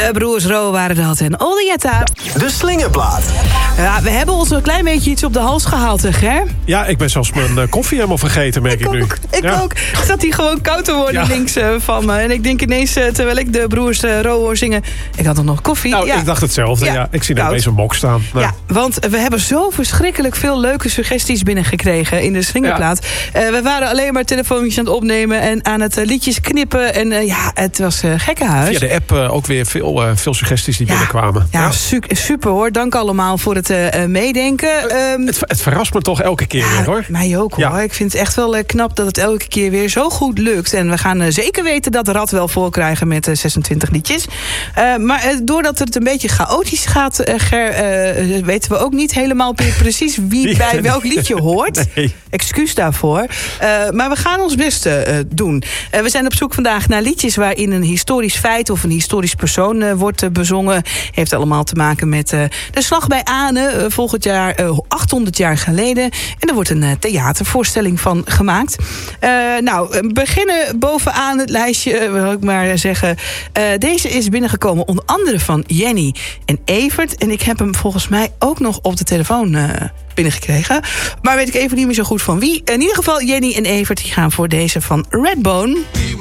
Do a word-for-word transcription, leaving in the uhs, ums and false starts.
De broers Ro waren dat en Olietta. De slingerplaat. Ja, we hebben ons een klein beetje iets op de hals gehaald, hè, Ger? Ja, ik ben zelfs mijn uh, koffie helemaal vergeten, merk ik, ik nu. Ook, ik ja. ook. Zat hij gewoon koud te worden ja. links uh, van me. En ik denk ineens, uh, terwijl ik de broers uh, Ro hoor zingen... ik had er nog koffie. Nou, ja. ik dacht hetzelfde. Ja. Ja. Ik zie daar deze mok staan. Nou. Ja, want we hebben zo verschrikkelijk veel leuke suggesties binnengekregen in de slingerplaat. Ja. Uh, we waren alleen maar telefoontjes aan het opnemen en aan het uh, liedjes knippen. En uh, ja, het was uh, gekkenhuis. Via de app uh, ook weer veel, uh, veel suggesties die ja. binnenkwamen. Ja, ja. Su- super hoor. Dank allemaal voor het uh, meedenken. Um, het, het verrast me toch elke keer ja, weer, hoor. Mij ook, hoor. Ja. Ik vind het echt wel uh, knap dat het elke keer weer zo goed lukt. En we gaan uh, zeker weten dat de Rad wel voor krijgen met uh, zesentwintig liedjes. Uh, maar uh, doordat het een beetje chaotisch gaat, uh, Ger, uh, weten we ook niet helemaal precies wie ja, bij welk liedje hoort. Nee. Excuus daarvoor. Uh, maar we gaan ons best uh, doen. Uh, we zijn op zoek vandaag naar liedjes waarin een historisch feit of een historisch persoon uh, wordt uh, bezongen. Heeft allemaal te maken met uh, de slag bij Aane, uh, volgend jaar uh, achthonderd jaar geleden. En er wordt een uh, theatervoorstelling van gemaakt. Uh, nou, we beginnen bovenaan het lijstje, uh, wil ik maar zeggen. Uh, deze is binnengekomen onder andere van Jenny en Evert. En ik heb hem volgens mij ook nog op de telefoon uh, binnengekregen. Maar weet ik even niet meer zo goed van wie. In ieder geval Jenny en Evert die gaan voor deze van Redbone.